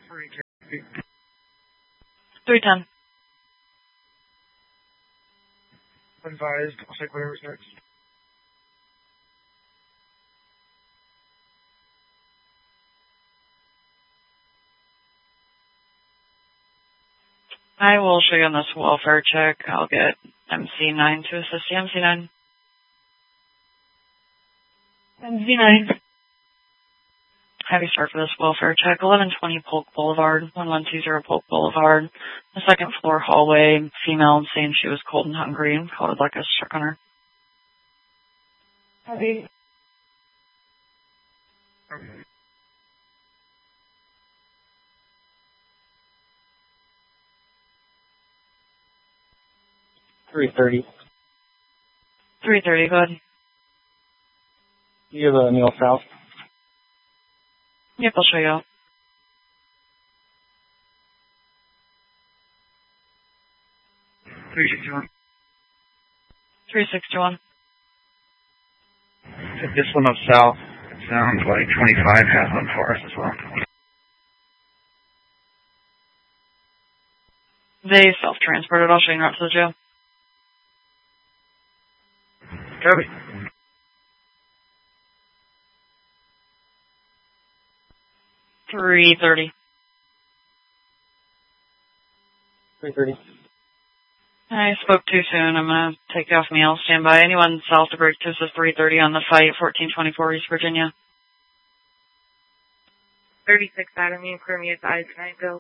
310. Advised. I'll take whatever's next. I will show you on this welfare check. I'll get MC9 to assist you. MC9. MC9. Have you start for this welfare check. 1120 Polk Boulevard, 1120 Polk Boulevard. The second floor hallway. Female saying she was cold and hungry. I would like us to check on her. Copy. Okay. $330. 330, go ahead. Do you have a meal south? Yep, I'll show you. $361. 361. Take this one up south. It sounds like 25 has one for us as well. They self-transported. I'll show you right to the jail. Copy. $330. 330. I spoke too soon. I'm going to take you off meal. Stand by. Anyone south to break to is 330 on the fight, 1424 East Virginia. 36 Adam, you confirm you advise tonight, Bill.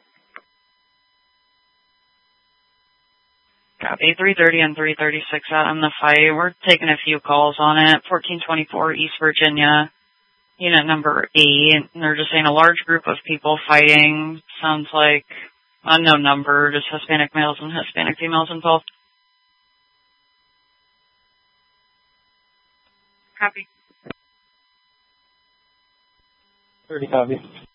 Copy. 330 and 336 out on the fight. We're taking a few calls on it. 1424 East Virginia, unit number 8. And they're just saying a large group of people fighting. Sounds like unknown number, just Hispanic males and Hispanic females involved. Copy. 30 copy.